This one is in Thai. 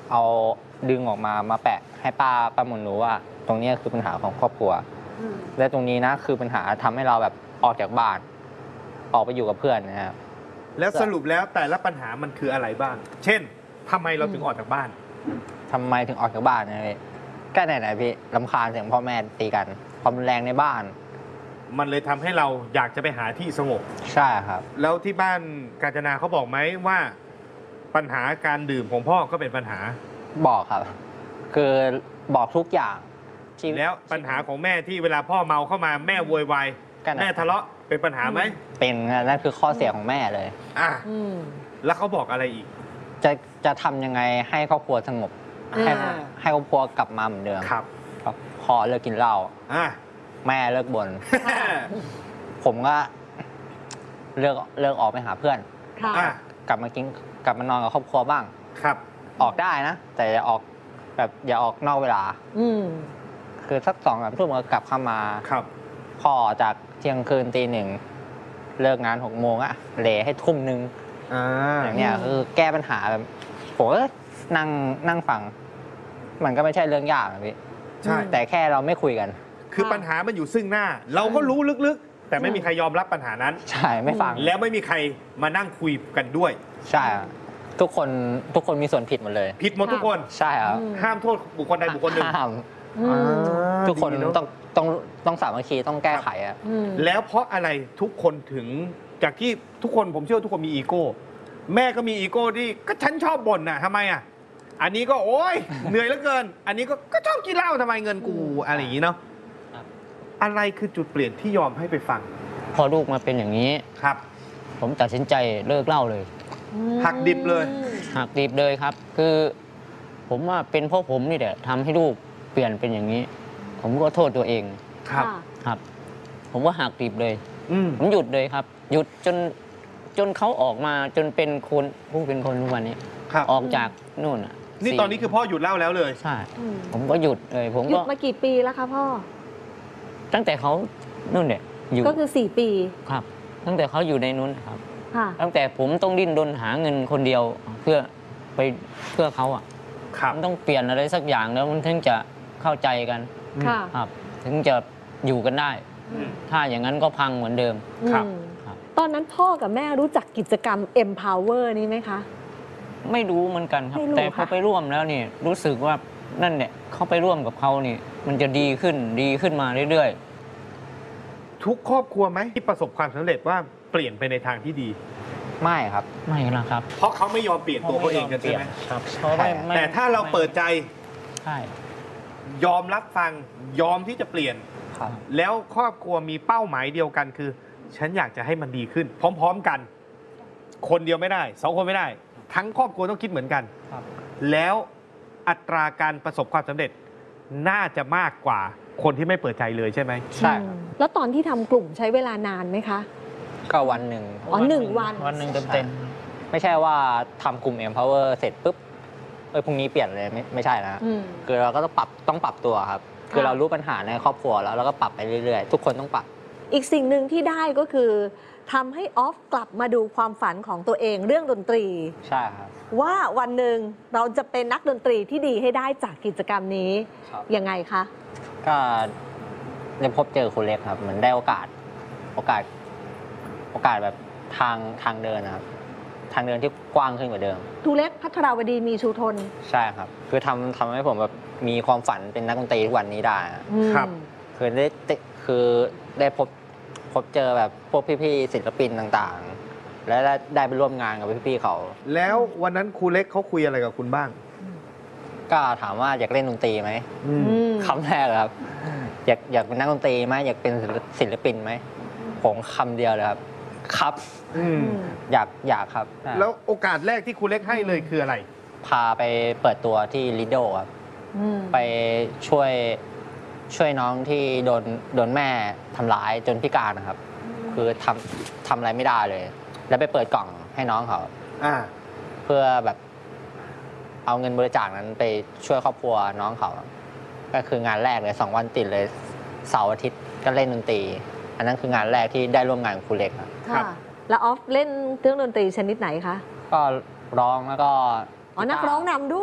เอาดึงออกมาแปะให้ป้าหมุนรู้ว่าตรงนี้คือปัญหาของครอบครัวและตรงนี้นะคือปัญหาทำให้เราแบบออกจากบ้านออกไปอยู่กับเพื่อนนะครับแล้วสรุปแล้วแต่ละปัญหามันคืออะไรบ้าง เช่นทำไมเราถึงออกจากบ้านทำไมถึงออกจากบ้านนะพี่ก็ไหนพี่รำคาญเสียงพ่อแม่ตีกันความรุนแรงในบ้านมันเลยทำให้เราอยากจะไปหาที่สงบใช่ครับแล้วที่บ้านกาญจนาเขาบอกไหมว่าปัญหาการดื่มของพ่อก็เป็นปัญหาบอกครับคือบอกทุกอย่างแล้วปัญหาของแม่ที่เวลาพ่อเมาเข้ามาแม่โวยวายแม่ทะเลาะเป็นปัญหาไหมเป็นนั่นคือข้อเสียของแม่เลยแล้วเขาบอกอะไรอีกจะทำยังไงให้ครอบครัวสงบให้ครอบครัวกลับมาเหมือนเดิมครับพ่อเลิกกินเหล้าแม่เลิกบ่นผมก็เลิกออกไปหาเพื่อนกลับมานอนกับครอบครัวบ้างครับออกได้นะแต่อย่าออกแบบอย่าออกนอกเวลาคือสัก2-3 ทุ่มก็กลับเข้ามาครับพ่อจากเที่ยงคืนตี 1เลิกงาน6 โมงอะเหล่ให้ทุ่ม 1อย่างเนี้ยคือแก้ปัญหาแบบผมก็นั่งฟังมันก็ไม่ใช่เรื่องยากนะพี่ใช่แต่แค่เราไม่คุยกันคือปัญหามันอยู่ซึ่งหน้าเราก็รู้ลึกๆแต่ไม่มีใครยอมรับปัญหานั้นใช่ไม่ฟังแล้วไม่มีใครมานั่งคุยกันด้วยใช่ทุกคนมีส่วนผิดหมดเลยผิดหมดทุกคนใช่ครับห้ามโทษบุคคลใดบุคคลหนึ่งห้ามทุกคนต้องสามัคคีต้องแก้ไขอะแล้วเพราะอะไรทุกคนถึงจากที่ทุกคนผมเชื่อทุกคนมีอีโก้แม่ก็มีอีโก้ที่ก็ฉันชอบบ่นน่ะทำไมอ่ะอันนี้ก็โอ๊ยเหนื่อยเหลือเกินอันนี้ก็ชอบกินเหล้าทำไมเงินกูอะไรอย่างนี้เนาะอะไรคือจุดเปลี่ยนที่ยอมให้ไปฟังพอลูกมาเป็นอย่างนี้ครับผมตัดสินใจเลิกเหล้าเลยหักดิบเลยหักดิบเลยครับคือผมว่าเป็นเพราะผมนี่แหละทำให้ลูกเปลี่ยนเป็นอย่างนี้ผมก็โทษตัวเองครับผมว่าหักดิบเลยผมหยุดเลยครับหยุดจนเขาออกมาจนเป็นคนผู้เป็นคนทุกวันนี้ออกจากนู่นนี่ตอนนี้คือพ่อหยุดเหล้าแล้วเลยใช่ผมก็หยุดเลยผมก็หยุดมากี่ปีแล้วคะพ่อตั้งแต่เขานู่นเนี่ยอยู่ก็คือ4 ปีครับตั้งแต่เขาอยู่ในนู้นครับตั้งแต่ผมต้องดิ้นรนหาเงินคนเดียวเพื่อเขาอ่ะมันต้องเปลี่ยนอะไรสักอย่างแล้วมันถึงจะเข้าใจกันครับถึงจะอยู่กันได้ถ้าอย่างนั้นก็พังเหมือนเดิมครับตอนนั้นพ่อกับแม่รู้จักกิจกรรม Empower นี้ไหมคะไม่รู้เหมือนกันครับแต่พอไปร่วมแล้วนี่รู้สึกว่านั่นเนี่ยเขาไปร่วมกับเขานี่มันจะดีขึ้นมาเรื่อยๆทุกครอบครัวไหมที่ประสบความสำเร็จว่าเปลี่ยนไปในทางที่ดีไม่ครับไม่นะครับเพราะเขาไม่ยอมเปลี่ยนตัวเขาเองกันใช่ไหมครับแต่ถ้าเราเปิดใจใช่ยอมรับฟังยอมที่จะเปลี่ยนแล้วครอบครัวมีเป้าหมายเดียวกันคือฉันอยากจะให้มันดีขึ้นพร้อมๆกันคนเดียวไม่ได้2 คนไม่ได้ทั้งครอบครัวต้องคิดเหมือนกันแล้วอัตราการประสบความสำเร็จน่าจะมากกว่าคนที่ไม่เปิดใจเลยใช่ไหมใช่แล้วตอนที่ทำกลุ่มใช้เวลานานไหมคะก็วันหนึ่งวันหนึ่งเต็มไม่ใช่ว่าทำกลุ่ม Empower เสร็จปุ๊บพรุ่งนี้เปลี่ยนเลยไม่ใช่นะคือเราก็ต้องปรับตัวครับคือเรารู้ปัญหาในครอบครัวแล้วเราก็ปรับไปเรื่อยๆทุกคนต้องปรับอีกสิ่งหนึ่งที่ได้ก็คือทำให้ออฟกลับมาดูความฝันของตัวเองเรื่องดนตรีใช่ครับว่าวันหนึ่งเราจะเป็นนักดนตรีที่ดีให้ได้จากกิจกรรมนี้ยังไงคะก็ได้พบเจอคุณเล็กครับเหมือนได้โอกาสแบบทางเดินนะครับทางเดินที่กว้างขึ้นกว่าเดิมครูเล็กภัทรวดีมีชูทนใช่ครับคือทำให้ผมแบบมีความฝันเป็นนักดนตรีทุกวันนี้ได้ครับคือได้พบเจอแบบพวกพี่ๆศิลปินต่างๆและได้ไปร่วมงานกับพี่ๆเขาแล้ววันนั้นครูเล็กเขาคุยอะไรกับคุณบ้างก็ถามว่าอยากเล่นดนตรีไหมคำแรกครับอยากเป็นนักดนตรีไหมอยากเป็นศิลปินไหมผมคำเดียวเลยครับอยากครับแล้วโอกาสแรกที่ครูเล็กให้เลยคืออะไรพาไปเปิดตัวที่ลิโดครับไปช่วยน้องที่โดนแม่ทำร้ายจนพิการนะครับคือทำอะไรไม่ได้เลยแล้วไปเปิดกล่องให้น้องเขาเพื่อแบบเอาเงินบริจาคนั้นไปช่วยครอบครัวน้องเขาก็คืองานแรกเลย2 วันติดเลยเสาร์อาทิตย์ก็เล่นดนตรีอันนั้นคืองานแรกที่ได้ร่วมงานกับครูเล็กครับแล้วออฟเล่นเครื่องดนตรีชนิดไหนคะก็ร้องแล้วก็นักร้องนำด้วย